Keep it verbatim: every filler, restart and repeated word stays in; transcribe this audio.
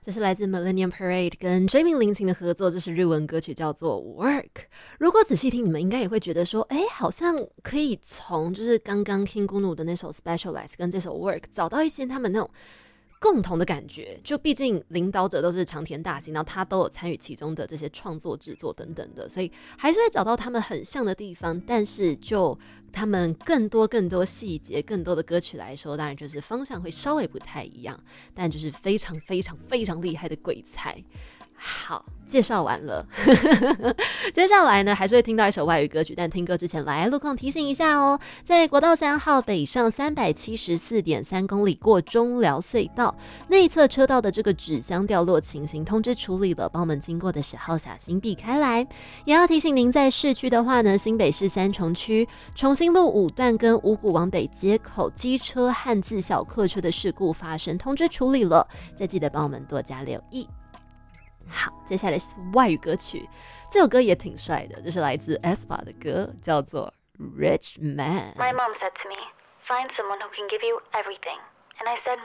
这是来自 Millennium Parade 跟追名林檎的合作，这是日文歌曲，叫做 Work。如果仔细听，你们应该也会觉得说，哎，好像可以从就是刚刚 King Gnu 的那首 Specialize 跟这首 Work 找到一些他们那种共同的感觉。就毕竟领导者都是长田大幸，然后他都有参与其中的这些创作制作等等的，所以还是会找到他们很像的地方。但是就他们更多更多细节更多的歌曲来说，当然就是方向会稍微不太一样，但就是非常非常非常厉害的鬼才。好，介绍完了接下来呢还是会听到一首外语歌曲，但听歌之前来路况提醒一下哦，在国道三号北上三百七十四点三公里过中寮隧道内侧车道的这个纸箱掉落情形通知处理了，帮我们经过的时候小心避开来。也要提醒您在市区的话呢，新北市三重区重新路五段跟五股往北街口机车和自小客车的事故发生，通知处理了，再记得帮我们多加留意。好，接下来是外语歌曲，这首歌也挺帅的，这是来自 aespa 的歌，叫做 Rich Man。 My mom said to me, find someone who can give you everything. And I said,